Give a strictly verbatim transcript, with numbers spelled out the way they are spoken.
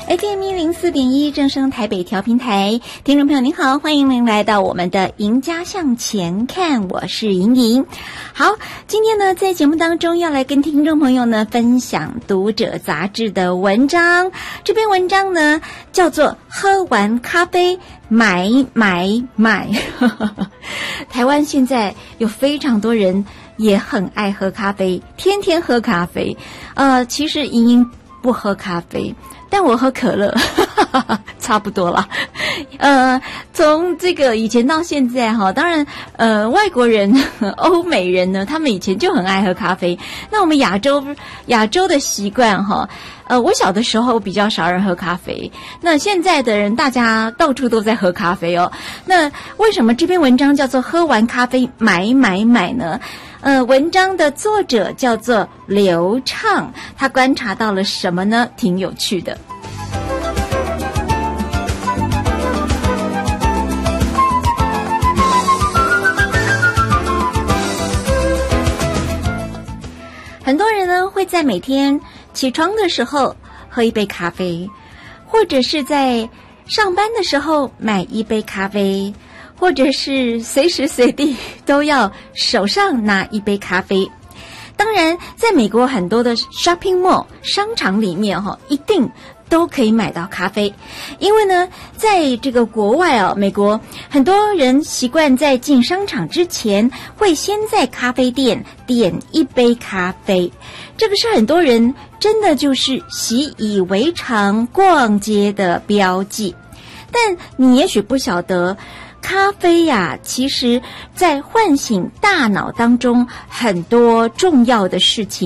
F M 一零四点一正声台北调频台，听众朋友您好，欢迎您来到我们的赢家向前看，我是莹莹。好，今天呢在节目当中要来跟听众朋友呢分享读者杂志的文章，这篇文章呢叫做喝完咖啡买买买台湾现在有非常多人也很爱喝咖啡，天天喝咖啡。呃，其实莹莹不喝咖啡，但我喝可乐差不多了。呃从这个以前到现在哈，当然呃外国人欧美人呢，他们以前就很爱喝咖啡。那我们亚洲亚洲的习惯哈，呃我小的时候比较少人喝咖啡，那现在的人大家到处都在喝咖啡哦。那为什么这篇文章叫做喝完咖啡买买买呢？呃，文章的作者叫做刘畅，他观察到了什么呢？挺有趣的。很多人呢会在每天起床的时候喝一杯咖啡，或者是在上班的时候买一杯咖啡，或者是随时随地都要手上拿一杯咖啡。当然在美国很多的 shopping mall 商场里面哈，一定都可以买到咖啡。因为呢在这个国外啊，美国很多人习惯在进商场之前会先在咖啡店点一杯咖啡，这个是很多人真的就是习以为常逛街的标记。但你也许不晓得，咖啡呀、啊，其实在唤醒大脑当中很多重要的事情。